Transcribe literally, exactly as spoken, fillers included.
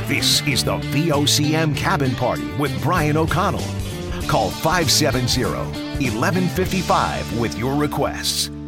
This is the V O C M Cabin Party with Brian O'Connell. Call five seven zero, one one five five with your requests.